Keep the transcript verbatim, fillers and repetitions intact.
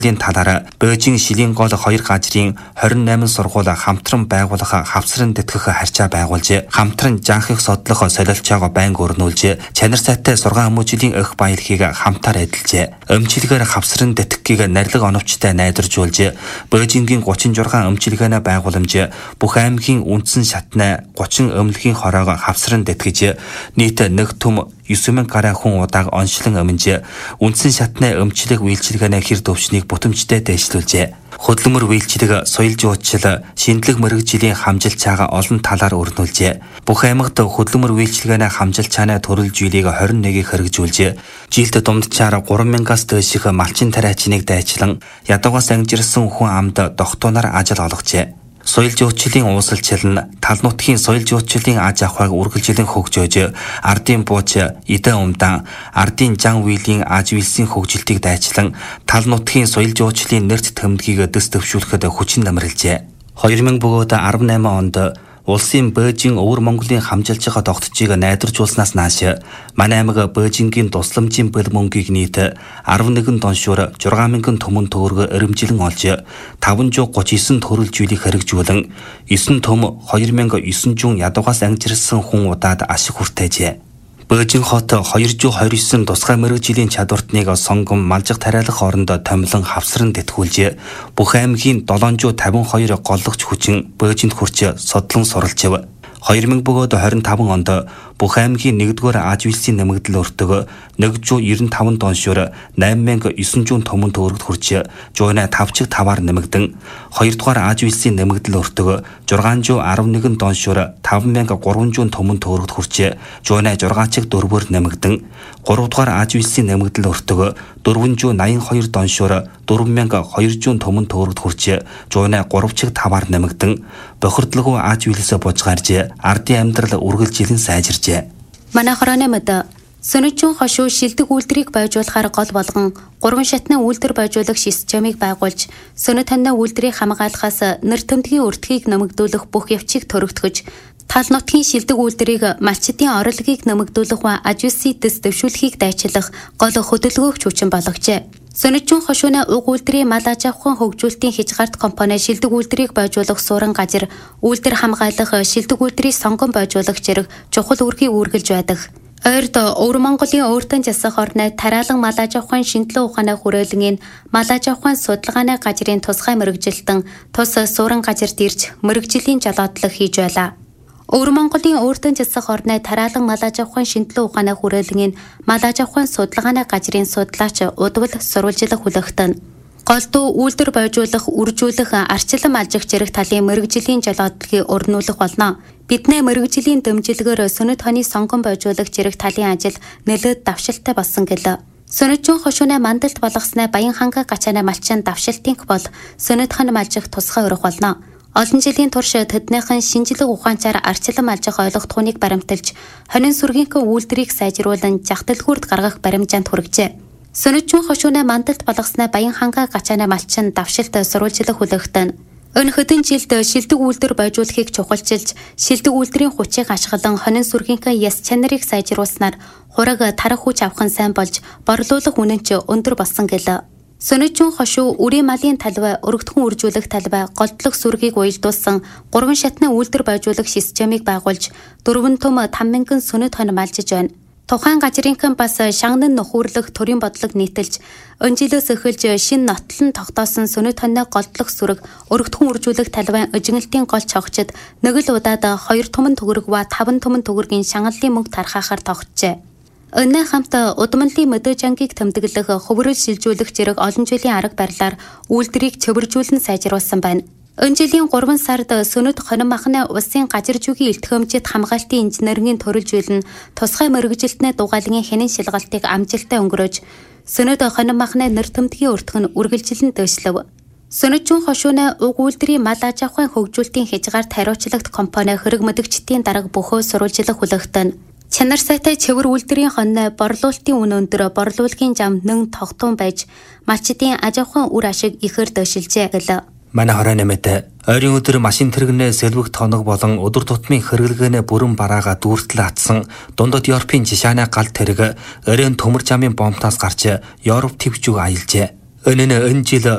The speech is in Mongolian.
талаараа Бээжин шилийн гол хоёр газрын хорин найман сургууль хамтран байгуулах хавсран тэтгэх харьцаа байгуулж, хамтран жанхыг содлох солилцоогоо байнга өрнүүлж, чанар сайтай сургаан хүмүүжлийн эх баялагийг хамтаар эдэлжээ. Өмчлөгээр хавсран тэтгэхийг нарилга оновчтой найдваржуулж, Бээжингийн гучин жургаан өмчлөгааны байгууламж бүх аймгийн үндсэн шатны гучин өмлөгийн хороог хавсран тэтгэж, нийт нэг түм девять мянга гаруй хүн удааг онцлон аминж, үндсэн шатны өмчлөг үйлчилгээний хэр төвчнийг бүтэмжтэй дэвшлүүлжээ. Хөдөлмөр үйлчлэг, соёл жуулчлал, шинжлэх мэргэжлийн хамжилт цаагаа олон талаар өрнүүлжээ. Бүх аймагт хөдөлмөр үйлчилгээний хамжилт цааны төрөл жилийг двадцать одыг хэрэгжүүлж, жилд дундчаар три мянгаас дээш их малчин тариачныг дайчлан, ядуугаас ангижирсан хүн амд дохтуунаар ажил олгожээ. Соёл жуулчлалын уусалчил нь тал нутгийн соёл жуулчлалын аж ахуйг үргэлжлэн хөгжөөж, ардын бууч, эдэн умдан, ардын жан үйлийн аж үйлсийн хөгжилтийг дайчлан, тал нутгийн соёл жуулчлалын нэрт тэмдгийг дэс дэвшүүлэхэд хүчин намралжээ. две тысячи десять онд улсын Бээжин өвөр Монголын хамжилж байгаа тогтцыг найдваржуулснаас нааш манай аймаг Бээжингийн тусламжийн бэл мөнгийг нийт eleven тоншуур six мянган түмэн төгрөг эрэмжилэн олж, five hundred thirty-nine төрөл жилийг хэрэгжүүлэн, nine түм two thousand nine hundred ядуугаас ангижирсан хүн удаад ашиг хүртээжээ. Бээжин хот two hundred twenty-nine тусгай мэргэжлийн чадвартныг сонгон малжиг тариалах орондоо томилон хавсран тэтгүүлж, бүх аймгийн seven hundred fifty-two голлогч хүчин Бээжинд хүрч содлон суралцв. twenty twenty-five онд бүх аймгийн нэгдүгээр аж үйлсийн нэмэгдэл өртөг one hundred ninety-five тоншуур eight thousand nine hundred түмэн төгрөгт хүрч, жуйна five чиг таваар нэмэгдэн, хоёрдугаар аж үйлсийн нэмэгдэл өртөг six hundred eleven тоншуур five thousand three hundred түмэн төгрөгт хүрч, жуйна six чиг дөрвөөр нэмэгдэн, гуравдугаар аж үйлсийн нэмэгдэл өртөг four hundred ninety-two тоншуур four thousand two hundred түмэн төгрөгт хүрч, жуйна three чиг таваар нэмэгдэн, бохирдлого аж үйлсээ бужгарж, ардын амьдрал үргэлжилэн сайжиржээ. Манай хорооны мэд Сөнөчүүн хошуу шилдэг үйлдвэрийг байжуулахаар гол болгон гурван шатны үйлдвэр байжуулах системийг байгуулж, сөнө таньны үйлдвэрийг хамгаалахаас нэр томдгийн өртгийг нэмэгдүүлэх бүх явцыг төрөгдгөж, тал нутгийн шилдэг үйлдвэрийг малчдын орлогыг нэмэгдүүлэх ба аж үйлсийн дэс дэвшүүлэхийг дайчлах гол хөдөлгөөгч хүчин болгожээ. Сөнөчүүн хошууны уг үйлдвэрийн мал аж ахуйн хөгжүүлэлтийн хязгаарт компани шилдэг үйлдвэрийг байжуулах суурин газар, үйлдвэр хамгаалах, шилдэг үйлдвэрийг сонгон байжуулах зэрэг чухал үүргийг үүргэлж байдаг. Ойрд өвөр Монголын өөртөө засах орны тариалан мал аж ахуйн шинжилгээ ухааны хүрээлэнгийн мал аж ахуйн судалгааны газрын тусгай мэргэжилтэн тус суурин газарт ирж мэргэжлийн жолоодлого хийж байлаа. Өвөр Монголын өөртөө засах орны тариалан мал аж ахуйн шинжилгээ ухааны хүрээлэнгийн мал аж ахуйн судалгааны газрын судлаач удвал сурвалжлах хүлэгтэн голдуу үйлдвэр байжуулах, үржүүлэх, арчлан малжих зэрэг талын мэргэжлийн жолоодлогыг өрнүүлэх болно. Бидний мэргэжлийн дэмжлэгээр сөнөд хоны сонгон байжуулах зэрэг талын ажил нэлээд давшилттай болсон гэлээ. Сөнөчүүн хошууны мандалд болгосноо Баян ханга гачааны малчин давшилтынх бол сөнөд хон малжих тусгай өрөх болно. Олон жилийн турш тэднийхэн шинжилгээ ухаанчаар арчлан малжих ойлгохтгоныг баримталж, хонин сүргийнхээ үйлдвэрийг сайжруулан жагталгүрд гаргах баримжаанд хүргэжээ. Сөнөчүүн хошууны мандалд болгосноо Баян ханга гачааны малчин давшилт сурвалжлах хүлэгтэн өн хэдэн жилд шилдэг үйлдвэр байжуулахыг чухалчилж, шилдэг үйлдвэрийн хүчийг ашиглан хонин сүргийнхээ яс чанарыг сайжруулснаар хураг тарах хүч авах нь сайн болж, борлуулах үнэн ч өндөр болсон гэлээ. Сөнөчүүн хошуу үрийн малын талбай, өргөдгөн үржүүлэх талбай, голдлох сүргийг уялдуулсан гурван шатны үйлдвэр байжуулах системийг байгуулж, дөрвөн том five мянган сөнөд хон малжиж байна. Тухайн газрынхан бас шанган нөхөрлөх төрийн бодлого нийтэлж, өнжилөөс эхэлж шинэ нотлон тогтоосон сөнөд хоньны голдлох сүрэг, өргөдгөн үржүүлэх талбайн эжингэлтийн гол цогцод нэг л удаад two түмэн төгрөг ба five түмэн төгрөгийн шангаллын мөнгө тархаахаар тогтжээ. Өнөө хамт удамлын мэдээж ангийг тэмдэглэх, хөврөл шилжүүлэх зэрэг олон жилийн арга барилаар үйлдвэрийг цэвэржүүлэн сайжруулсан байна. Энэ жилийн гурван сард сөнөд хонин махны улсын газар зүйн элтгэмжид хамгаалтын инженерийн төрөлжүүл нь тусгай мэргэжилтний дугаалгын хянин шалгалтыг амжилттай өнгөрөөж, сөнөд хонин махны нэр томдгийн өртгөн үргэлжлэн дэвшлэв. Сөнөчүүн хошууны уг үйлдвэрийн мал аж ахуйн хөгжүүлэлтийн хязгаарт хариуцлагт компани хэрэг мэдгчдийн дарга бөхөө сурвалжлах хүлэгтэн чанар сайтай цэвэр үйлдвэрийн хоньны борлуулалтын үн өндөр, борлуулгын зам нэн тогтун байж, малчдын аж ахуйн үр ашиг ихээр дэвшилжээ гэлээ. Манай хорооны мэд ойрын өдөр машин тэрэгнээ сэлвэг тоног болон өдөр тутмын хэрэглэгээнэ бүрэн бараага дүүртэл атсан дундад Европын жишааны гал тэрэг өрөөнд төмөр замын бомтаас гарч Европ төвчөг аялжээ. Өнөө энэ жил